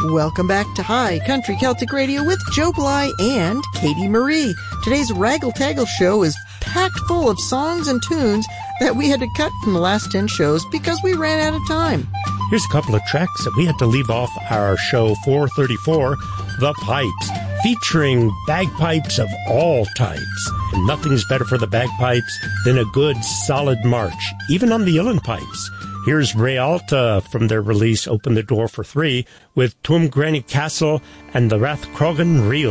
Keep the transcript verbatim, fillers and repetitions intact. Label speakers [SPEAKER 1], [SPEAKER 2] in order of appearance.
[SPEAKER 1] Welcome back to High Country Celtic Radio with Joe Bly and Katie Marie. Today's Raggle Taggle show is packed full of songs and tunes that we had to cut from the last ten shows because we ran out of time.
[SPEAKER 2] Here's a couple of tracks that we had to leave off our show four thirty-four, The Pipes, featuring bagpipes of all types. And nothing's better for the bagpipes than a good, solid march, even on the uilleann pipes. Here's Réalta from their release Open the Door for Three with Tuam Granny Castle and the Rathcrogan Reel.